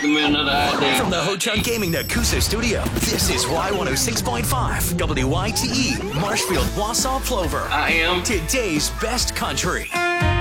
give me another ID. From the Ho Chunk Gaming Nakusa studio, this is Y106.5, WYTE, Marshfield, Wausau, Plover. I am today's best country.